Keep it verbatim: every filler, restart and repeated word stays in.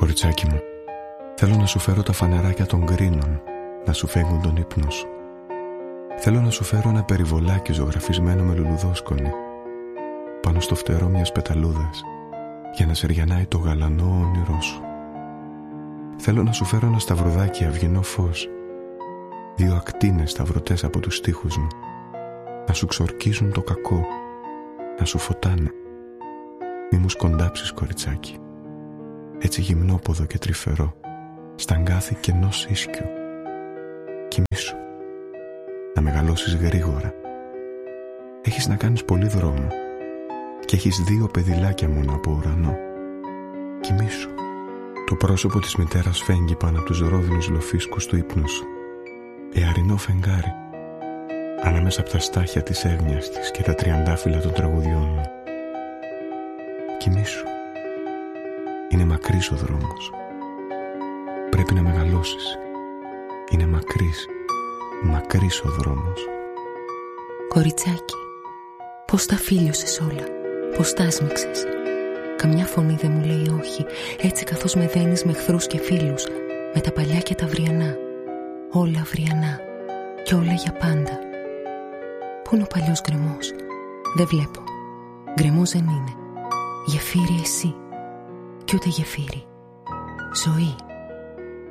Κοριτσάκι μου, θέλω να σου φέρω τα φανεράκια των γκρίνων, να σου φέγγουν τον ύπνο σου. Θέλω να σου φέρω ένα περιβολάκι ζωγραφισμένο με λουλουδόσκονη πάνω στο φτερό μιας πεταλούδας, για να σεριανάει το γαλανό όνειρό σου. Θέλω να σου φέρω ένα σταυρουδάκι αυγινό φως, δύο ακτίνες σταυρωτές από τους στίχους μου, να σου ξορκίζουν το κακό, να σου φωτάνε. Μη μου σκοντάψεις, κοριτσάκι, έτσι γυμνόποδο και τρυφερό, στα αγκάθη κενός ίσκιου. Κοιμήσου, να μεγαλώσεις γρήγορα. Έχεις να κάνεις πολύ δρόμο και έχεις δύο παιδιλάκια μόνο από ουρανό. Κοιμήσου. Το πρόσωπο της μητέρας φέγγει πάνω από τους ρόδινους λοφίσκους του ύπνου σου. Εαρινό φεγγάρι, ανάμεσα από τα στάχια της εύνοιας της και τα τριαντάφυλλα των τραγουδιών μου. Κοιμήσου. Είναι μακρύς ο δρόμος. Πρέπει να μεγαλώσεις. Είναι μακρύς, μακρύς ο δρόμος. Κοριτσάκι, πώς τα φίλιωσες όλα, πώς τα άσμιξες. Καμιά φωνή δεν μου λέει όχι, έτσι καθώς με δένεις με εχθρούς και φίλους, με τα παλιά και τα αυριανά. Όλα αυριανά και όλα για πάντα. Πού είναι ο παλιός γκρεμός? Δεν βλέπω. Γκρεμός δεν είναι. Γεφύρι εσύ, κι ούτε γεφύρι. Ζωή.